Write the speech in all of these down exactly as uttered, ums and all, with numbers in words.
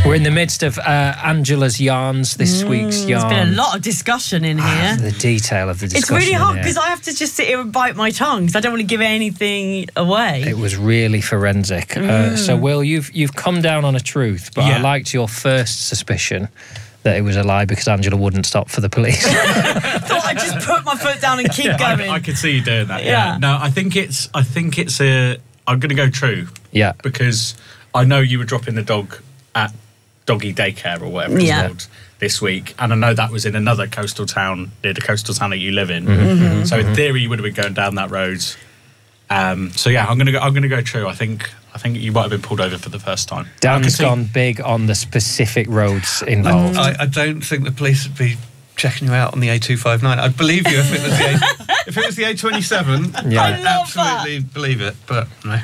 We're in the midst of uh, Angela's yarns, this mm, week's yarn. There's been a lot of discussion in here. Ah, the detail of the discussion. It's really hard because I have to just sit here and bite my tongue because I don't want to give anything away. It was really forensic. Mm. Uh, so, Will, you've you've come down on a truth, but yeah. I liked your first suspicion that it was a lie because Angela wouldn't stop for the police. I thought I'd just put my foot down and keep yeah, going. I, I could see you doing that. Yeah. yeah. No, I think it's. I think it's a. I'm going to go true. Yeah. Because I know you were dropping the dog at doggy daycare or whatever it's yeah. called this week, and I know that was in another coastal town near the coastal town that you live in. Mm-hmm. Mm-hmm. So in theory, you would have been going down that road. Um, so yeah, I'm going to go. I'm going to go true. I think. I think you might have been pulled over for the first time. Dan's gone big on the specific roads involved. I, I don't think the police would be checking you out on the A two fifty-nine. I'd believe you if it was the A, if it was the A twenty-seven. Yeah. I'd absolutely that. believe it, but no.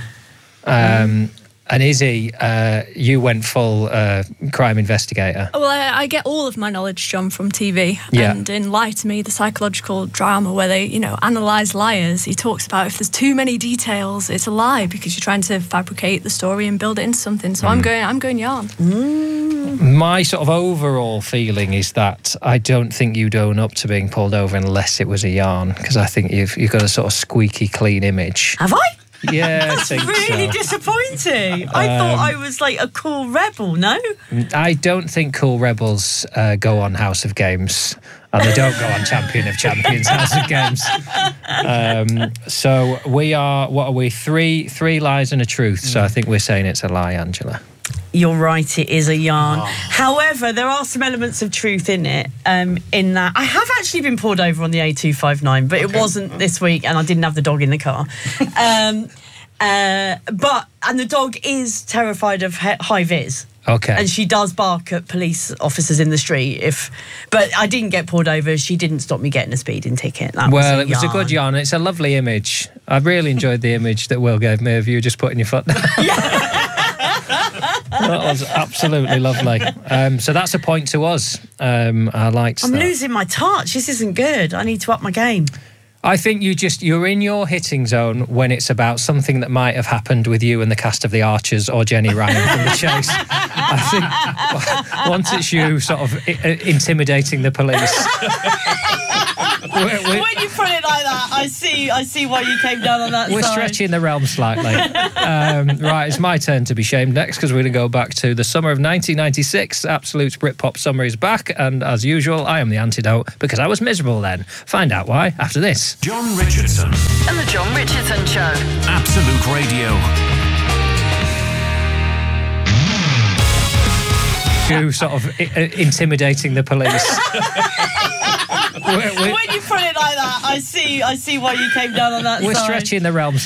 Um, and Izzy, uh, you went full uh, crime investigator. Well, I, I get all of my knowledge, John, from T V. Yeah. And in Lie to Me, the psychological drama where they, you know, analyse liars, he talks about if there's too many details, it's a lie because you're trying to fabricate the story and build it into something. So mm. I'm going, I'm going yarn. Mm. My sort of overall feeling is that I don't think you'd own up to being pulled over unless it was a yarn, because I think you've you've got a sort of squeaky clean image. Have I? Yeah, That's I think really so. disappointing. I Um, thought I was like a cool rebel, no? I don't think cool rebels uh, go on House of Games, and they don't go on Champion of Champions House of Games. Um, so we are, what are we, three three lies and a truth, so I think we're saying it's a lie, Angela. You're right, it is a yarn. Oh. However, there are some elements of truth in it, um, in that I have actually been pulled over on the A two fifty-nine, but Okay. it wasn't this week, and I didn't have the dog in the car. um, uh, but, and the dog is terrified of he- high vis. Okay. And she does bark at police officers in the street. If, But I didn't get pulled over. She didn't stop me getting a speeding ticket. That well, was it was a good yarn. It's a lovely image. I really enjoyed the image that Will gave me of you just putting your foot down. That was absolutely lovely. Um, so that's a point to us. Um, I liked I'm that. losing my touch. This isn't good. I need to up my game. I think you just, you're in your hitting zone when it's about something that might have happened with you and the cast of The Archers or Jenny Ryan from The Chase. I think once it's you sort of I- intimidating the police. we're, we're, When you put it like that, I see I see why you came down on that we're side. stretching the realm slightly. Um, right, it's my turn to be shamed next because we're going to go back to the summer of nineteen ninety-six. Absolute Britpop summer is back, and as usual, I am the antidote because I was miserable then. Find out why after this. John Richardson And the John Richardson Show. Absolute Radio. You sort of I- intimidating the police. we're, we're, When you put it like that, I see I see why you came down on that we're side. stretching the realm